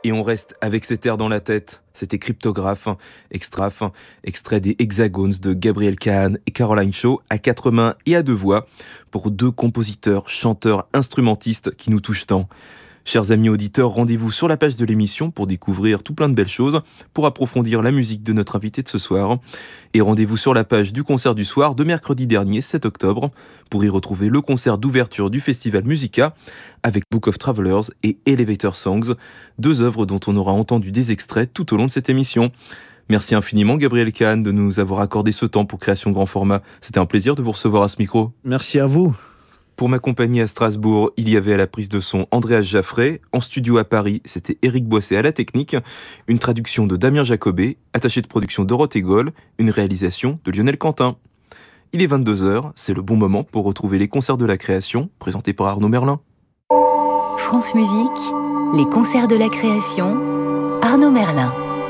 Et on reste avec cet air dans la tête. C'était Cryptographe, extrait des Hexagones de Gabriel Kahn et Caroline Shaw à 4 mains et à 2 voix pour 2 compositeurs, chanteurs, instrumentistes qui nous touchent tant. Chers amis auditeurs, rendez-vous sur la page de l'émission pour découvrir tout plein de belles choses, pour approfondir la musique de notre invité de ce soir. Et rendez-vous sur la page du concert du soir de mercredi dernier, 7 octobre, pour y retrouver le concert d'ouverture du festival Musica avec Book of Travelers et Elevator Songs, 2 œuvres dont on aura entendu des extraits tout au long de cette émission. Merci infiniment Gabriel Kahn de nous avoir accordé ce temps pour Création Grand Format. C'était un plaisir de vous recevoir à ce micro. Merci à vous. Pour m'accompagner à Strasbourg, il y avait à la prise de son Andreas Jaffray. En studio à Paris, c'était Éric Boisset à la technique. Une traduction de Damien Jacobet, attaché de production Dorothée Gaulle, une réalisation de Lionel Quentin. Il est 22h, c'est le bon moment pour retrouver les concerts de la création, présentés par Arnaud Merlin. France Musique, les concerts de la création, Arnaud Merlin.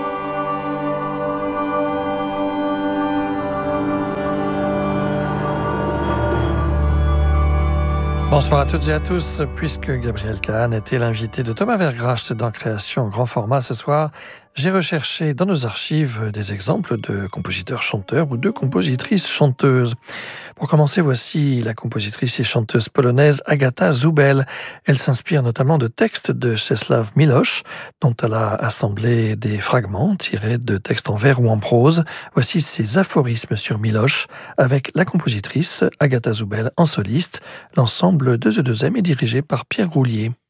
Bonsoir à toutes et à tous. Puisque Gabriel Kahn était l'invité de Thomas Vergracht dans Création Grand Format ce soir, j'ai recherché dans nos archives des exemples de compositeurs-chanteurs ou de compositrices-chanteuses. Pour commencer, voici la compositrice et chanteuse polonaise Agata Zubel. Elle s'inspire notamment de textes de Czesław Miłosz, dont elle a assemblé des fragments tirés de textes en vers ou en prose. Voici ses aphorismes sur Miłosz avec la compositrice Agata Zubel en soliste. L'ensemble 2E est dirigé par Pierre Roulier.